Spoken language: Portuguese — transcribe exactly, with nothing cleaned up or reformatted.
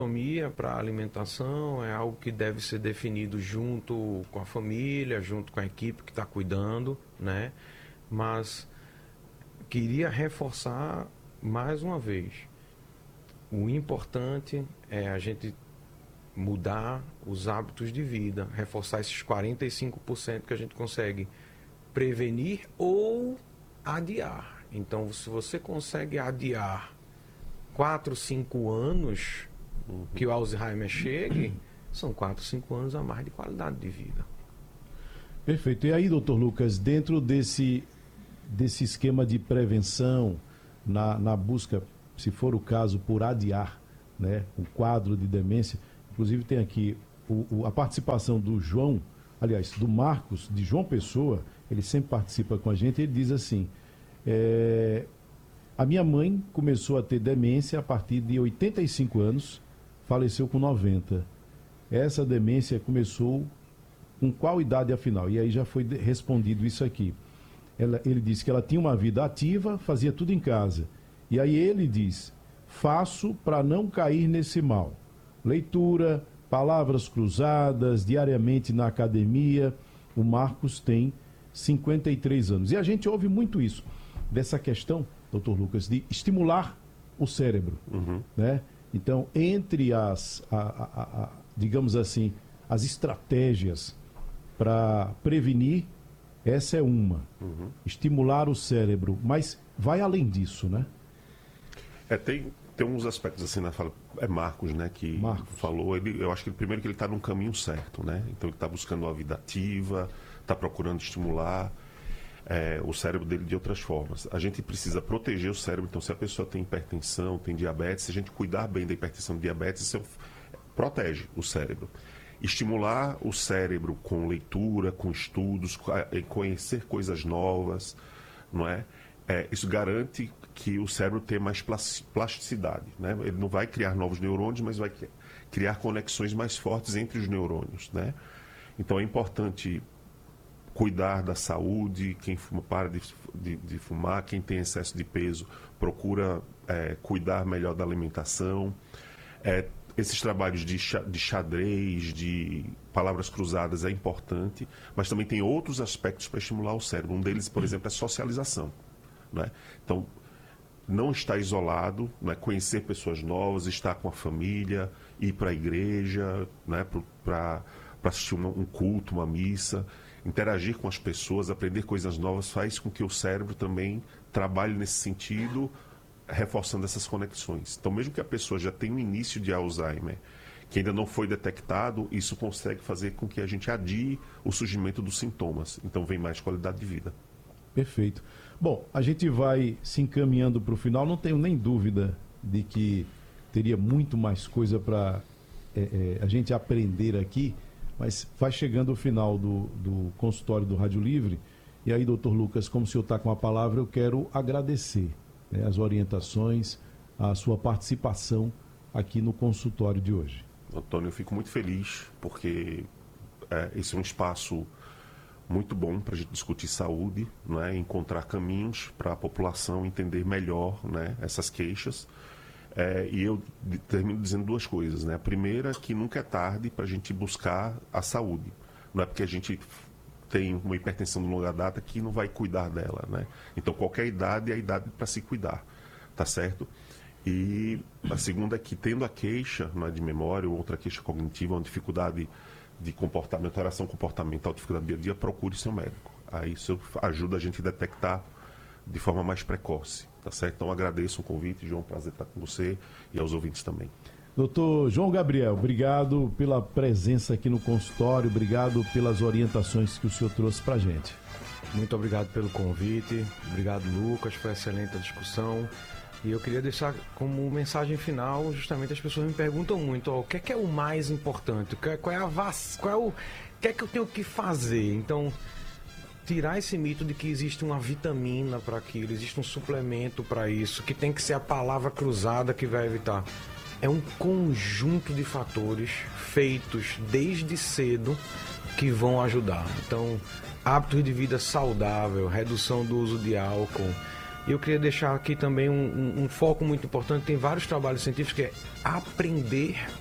para a alimentação é algo que deve ser definido junto com a família, junto com a equipe que está cuidando, né? Mas queria reforçar mais uma vez, o importante é a gente mudar os hábitos de vida, reforçar esses quarenta e cinco por cento que a gente consegue prevenir ou adiar. Então, se você consegue adiar quatro, cinco anos uhum. que o Alzheimer chegue, são quatro, cinco anos a mais de qualidade de vida. Perfeito. E aí, doutor Lucas, dentro desse, desse esquema de prevenção, na, na busca, se for o caso, por adiar, né, o quadro de demência, inclusive tem aqui o, o, a participação do João, aliás, do Marcos, de João Pessoa, ele sempre participa com a gente, ele diz assim, é, a minha mãe começou a ter demência a partir de oitenta e cinco anos, faleceu com noventa. Essa demência começou com qual idade afinal? E aí já foi respondido isso aqui. Ela, ele disse que ela tinha uma vida ativa, fazia tudo em casa. E aí ele diz, faço para não cair nesse mal. Leitura, palavras cruzadas, diariamente na academia. O Marcos tem cinquenta e três anos. E a gente ouve muito isso, dessa questão, doutor Lucas, de estimular o cérebro. Uhum. Né? Então, entre as, a, a, a, digamos assim, as estratégias para prevenir, essa é uma. Uhum. Estimular o cérebro, mas vai além disso, né? É, tem, tem uns aspectos assim na fala, é Marcos, né, que Marcos. falou, ele, eu acho que primeiro que ele está no caminho certo, né? Então ele está buscando uma vida ativa, está procurando estimular é, o cérebro dele de outras formas. A gente precisa proteger o cérebro, então se a pessoa tem hipertensão, tem diabetes, se a gente cuidar bem da hipertensão e diabetes, isso protege o cérebro. Estimular o cérebro com leitura, com estudos, conhecer coisas novas, não é? É, isso garante que o cérebro tenha mais plasticidade, né? Ele não vai criar novos neurônios, mas vai criar conexões mais fortes entre os neurônios, né? Então é importante cuidar da saúde, quem fuma para de, de, de fumar, quem tem excesso de peso procura é, cuidar melhor da alimentação. É, esses trabalhos de, de xadrez, de palavras cruzadas é importante, mas também tem outros aspectos para estimular o cérebro. Um deles, por exemplo, é socialização. Né? Então, não estar isolado, né? Conhecer pessoas novas, estar com a família, ir para a igreja, né? para assistir um, um culto, uma missa, interagir com as pessoas, aprender coisas novas, faz com que o cérebro também trabalhe nesse sentido, reforçando essas conexões. Então, mesmo que a pessoa já tenha um início de Alzheimer, que ainda não foi detectado, isso consegue fazer com que a gente adie o surgimento dos sintomas. Então, vem mais qualidade de vida. Perfeito. Bom, a gente vai se encaminhando para o final, não tenho nem dúvida de que teria muito mais coisa para é, é, a gente aprender aqui, mas vai chegando o final do, do consultório do Rádio Livre, e aí, doutor Lucas, como o senhor está com a palavra, eu quero agradecer, né, as orientações, a sua participação aqui no consultório de hoje. Antônio, eu fico muito feliz, porque é, esse é um espaço muito bom para a gente discutir saúde, né? Encontrar caminhos para a população entender melhor, né, essas queixas. É, e eu termino dizendo duas coisas. Né? A primeira, que nunca é tarde para a gente buscar a saúde. Não é porque a gente tem uma hipertensão de longa data que não vai cuidar dela. Né? Então, qualquer idade é a idade para se cuidar. Tá certo? E a segunda é que, tendo a queixa, né, de memória ou outra queixa cognitiva, uma dificuldade de comportamento, alteração comportamental, dificuldade do dia a dia, procure seu médico. Aí isso ajuda a gente a detectar de forma mais precoce, tá certo? Então agradeço o convite, João, prazer estar com você e aos ouvintes também. Doutor João Gabriel, obrigado pela presença aqui no consultório, obrigado pelas orientações que o senhor trouxe pra gente. Muito obrigado pelo convite, obrigado, Lucas, foi excelente a discussão. E eu queria deixar como mensagem final, justamente as pessoas me perguntam muito, ó, o que é, que é o mais importante? Qual é a vac... qual é o... o que é que eu tenho que fazer? Então, tirar esse mito de que existe uma vitamina para aquilo, existe um suplemento para isso, que tem que ser a palavra cruzada que vai evitar. É um conjunto de fatores feitos desde cedo que vão ajudar. Então, hábitos de vida saudável, redução do uso de álcool, E eu queria deixar aqui também um, um, um foco muito importante. Tem vários trabalhos científicos que é aprender